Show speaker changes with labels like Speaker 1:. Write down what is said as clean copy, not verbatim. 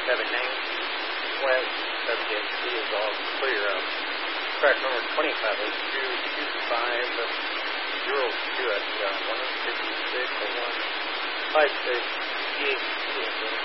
Speaker 1: heavy west. WMC is all clear. Track number 25 is 22502 at 156 or 156 EHC.